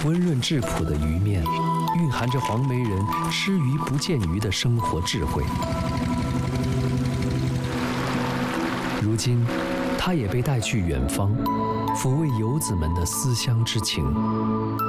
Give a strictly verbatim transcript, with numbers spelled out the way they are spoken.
温润质朴的鱼面，蕴含着黄梅人吃鱼不见鱼的生活智慧。如今，它也被带去远方，抚慰游子们的思乡之情。